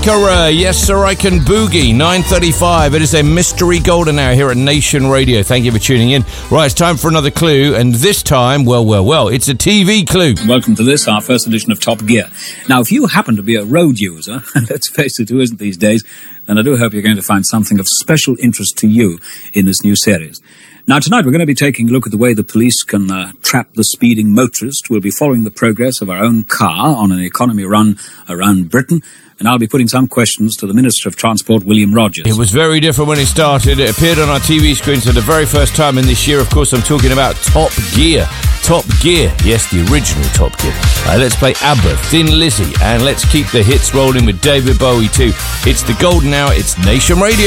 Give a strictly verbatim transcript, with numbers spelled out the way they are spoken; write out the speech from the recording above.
Shakira, yes sir, I can boogie. nine thirty-five, it is a mystery golden hour here at Nation Radio. Thank you for tuning in. Right, it's time for another clue, and this time, well, well, well, it's a T V clue. Welcome to this, our first edition of Top Gear. Now, if you happen to be a road user, and let's face it, who isn't these days, then I do hope you're going to find something of special interest to you in this new series. Now, tonight we're going to be taking a look at the way the police can uh, trap the speeding motorist. We'll be following the progress of our own car on an economy run around Britain, and I'll be putting some questions to the Minister of Transport, William Rogers. It was very different when it started. It appeared on our T V screens for the very first time in this year. Of course, I'm talking about Top Gear. Top Gear, yes, the original Top Gear. Uh, let's play ABBA, Thin Lizzy, and let's keep the hits rolling with David Bowie too. It's the golden hour, it's Nation Radio.